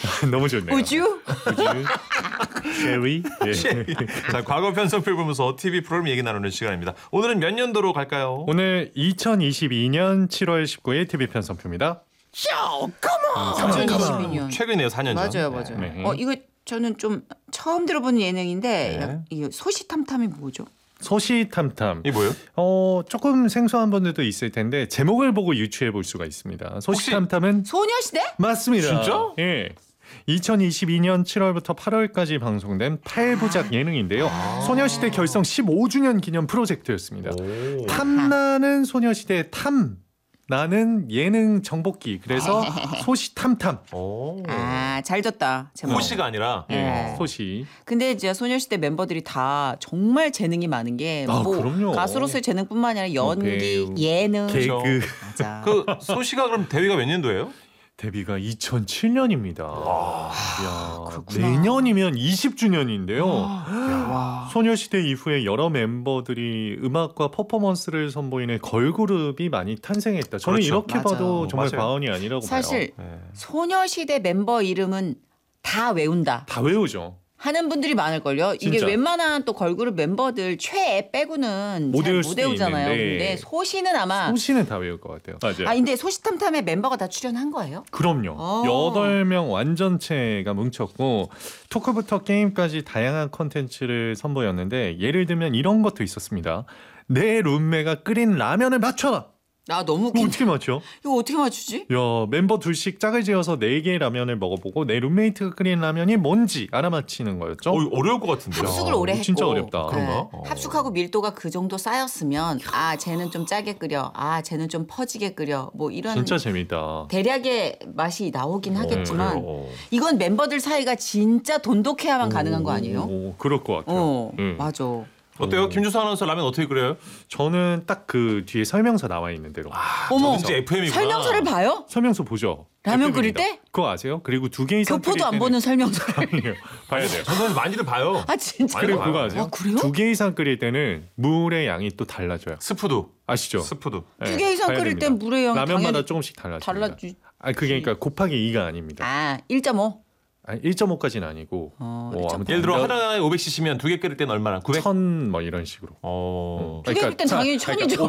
너무 좋네요. 우주? 쉐리. 예. 자, 과거 편성표 보면서 TV 프로그램 얘기 나누는 시간입니다. 오늘은 몇 년도로 갈까요? 오늘 2022년 7월 19일 TV 편성표입니다. 쇼, 컴온! 2022년. 최근이네요, 4년 전. 맞아요. 네. 이거 저는 좀 처음 들어본 예능인데 네. 이거 소시탐탐이 뭐죠? 소시탐탐. 이게 뭐예요? 조금 생소한 분들도 있을 텐데 제목을 보고 유추해 볼 수가 있습니다. 소시탐탐은 소녀시대? 맞습니다. 진짜? 예. 2022년 7월부터 8월까지 방송된 8부작 예능인데요. 소녀시대 결성 15주년 기념 프로젝트였습니다. 오. 탐나는 소녀시대 탐. 나는 예능 정복기. 그래서 소시탐탐. 오. 잘 졌다. 제목. 호시가 아니라. 예. 소시. 근데 이제 소녀시대 멤버들이 다 정말 재능이 많은 게 그럼요. 가수로서의 재능뿐만 아니라 연기, 배우, 예능. 개그. 맞아. 그 소시가 그럼 데뷔가 몇 년도예요? 데뷔가 2007년입니다. 그렇구나. 내년이면 20주년인데요. 와. 소녀시대 이후에 여러 멤버들이 음악과 퍼포먼스를 선보이는 걸그룹이 많이 탄생했다. 저는 그렇죠. 이렇게 맞아. 봐도 정말 맞아요. 과언이 아니라고 사실 봐요. 네. 소녀시대 멤버 이름은 다 외운다 다 외우죠. 하는 분들이 많을걸요. 이게 진짜. 웬만한 또 걸그룹 멤버들 최애 빼고는 못 잘 외울 못 수도 외우잖아요. 있는데 근데 소시는 아마 소시는 다 외울 것 같아요. 맞아요. 근데 소시탐탐에 멤버가 다 출연한 거예요? 그럼요. 어. 8명 완전체가 뭉쳤고 토크부터 게임까지 다양한 콘텐츠를 선보였는데 예를 들면 이런 것도 있었습니다. 내 룸메가 끓인 라면을 맞춰. 나 너무 이거 어떻게 맞춰? 이거 어떻게 맞추지? 야, 멤버 둘씩 짝을 지어서 4개의 라면을 먹어보고 내 룸메이트가 끓인 라면이 뭔지 알아맞히는 거였죠. 어려울 것 같은데요. 합숙을 오래 했고 진짜 어렵다. 그런가? 합숙하고 밀도가 그 정도 쌓였으면 쟤는 좀 짜게 끓여, 쟤는 좀 퍼지게 끓여, 뭐 이런 진짜 재밌다. 대략의 맛이 나오긴 하겠지만 그래요. 이건 멤버들 사이가 진짜 돈독해야만 가능한 거 아니에요? 오, 그럴 것 같아요. 맞아. 어때요? 김주수 아나운서 라면 어떻게 끓여요? 저는 딱 그 뒤에 설명서 나와 있는 대로. 어머, 진짜 FM이구나. 설명서를 봐요? 설명서 보죠. 라면 끓일 FM입니다. 때? 그거 아세요? 그리고 2개 이상 교포도 끓일 안 때는 보는 설명서를. 아니에요. 봐야 돼요. 저는 많이들 봐요. 진짜? 그리고 아니, 그거 봐요. 아세요? 그래요? 2개 이상 끓일 때는 물의 양이 또 달라져요. 스프도. 아시죠? 스프도. 네, 2개 이상 봐야 끓일 됩니다. 땐 물의 양이 라면마다 당연히 조금씩 달라집니다. 달라지. 그게 그러니까 곱하기 2가 아닙니다. 1.5. 아니, 1.5까지는 아니고 아무튼 예를 들어 하나에 500cc면 2개 끓일 때는 얼마나? 900? 1000 뭐 이런 식으로. 두개 끓일 땐 당연히 1000이죠.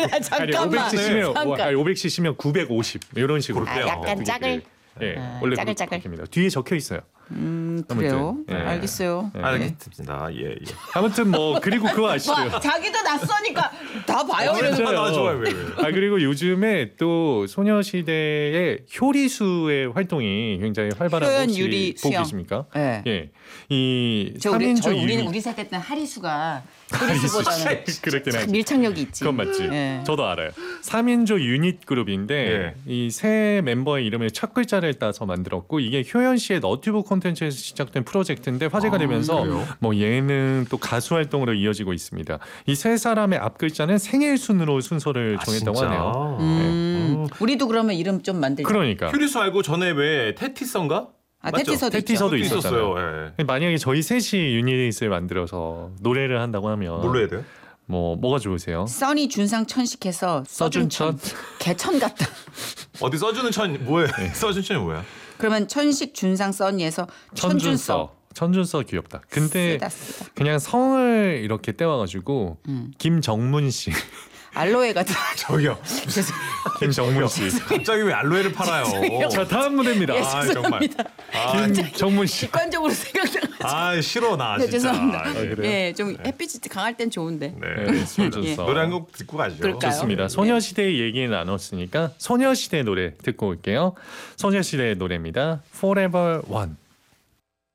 500cc면 잠깐. 500cc면 950 이런 식으로. 약간 짝을. 예, 원래 짜글짜글. 그렇게 뒤에 적혀 있어요. 그래요? 예. 알겠어요. 네. 알겠습니다. 예. 아무튼 뭐 그리고 그거 아시죠? 자기도 낯서니까 다 봐요. 맞아요. 좋아요. 왜. 그리고 요즘에 또 소녀시대의 효리수의 활동이 굉장히 활발한 거 효연, 혹시 유리, 보고 수영. 계십니까? 네. 예. 이 3인조 우리는 유닛 우리 세대 때는 하리수가 효리수보다는 그렇긴 하지. 밀착력이 있지. 그건 맞지. 예. 저도 알아요. 3인조 유닛 그룹인데 이 세 멤버의 이름을 첫 글자를 따서 만들었고 이게 효연 씨의 너튜브 콘텐츠에서 시작된 프로젝트인데 화제가 되면서 그래요? 뭐 예능 또 가수 활동으로 이어지고 있습니다. 이 세 사람의 앞 글자는 생일 순으로 순서를 정했다고 진짜? 하네요. 우리도 그러면 이름 좀 만들자. 그러니까 휴리수 알고 전에 왜 테티서인가? 맞죠? 테티서도 테티서도 있죠. 있었잖아요. 예. 만약에 저희 셋이 유닛을 만들어서 노래를 한다고 하면 뭘로 해야 돼요? 뭐가 좋으세요? 써니 준상 천식해서 써준천? 개천 같다. 어디 써주는 천 뭐예요? 써주는 천이 뭐야? 그러면 천식 준상 써니에서 천준서. 천준서 귀엽다. 근데 쓰다. 그냥 성을 이렇게 떼와가지고 김정문 씨, 알로에 같은. 저기요. 김정문 씨. 갑자기 왜 알로에를 팔아요? 자 다음 무대입니다. 아 정말. 김정문 씨. 객관적으로 생각나가지고. 싫어 나 네, 진짜. 죄송합니다. 그래요? 예, 좀 햇빛이 강할 땐 좋은데. 네, 천준서. 노래 한 곡 듣고 가죠. 그럴까요? 좋습니다. 소녀시대 얘기 나눴으니까 소녀시대 노래 듣고 올게요. 소녀시대 노래입니다. Forever One.